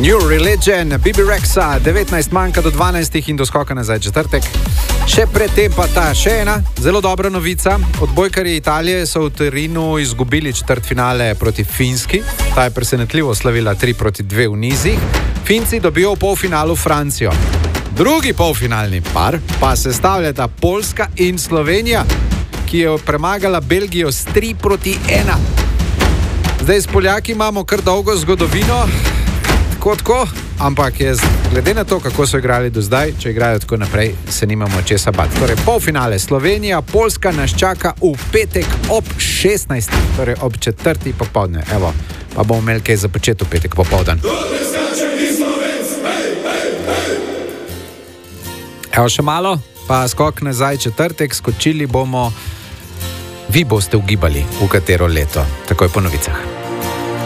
New Religion, Bibi Rexa, 19 manjka do 12 in do skoka nazaj četrtek. Še predtem pa ta še ena zelo dobra novica. Odbojkarji Italije so v Torinu izgubili četrtfinale proti Finski. Ta je presenetljivo slavila 3-2 v nizih. Finci dobijo v polfinalu Francijo. Drugi polfinalni par pa sestavljata Poljska in Slovenija, ki je premagala Belgijo s 3-1. Zdaj s Poljaki imamo kar dolgo zgodovino, tako, ampak je glede na to, kako so igrali do zdaj, če igrajo tako naprej, se nimamo česa bati. Torej, polfinale Slovenija, Poljska nas čaka v petek ob 16. Torej, ob 4. popoldne. Evo, pa bomo imeli kaj za početi v petek popoldan. Evo še malo, pa skok nazaj četrtek, skočili bomo, vi boste ugibali, v katero leto. Takoj po novicah.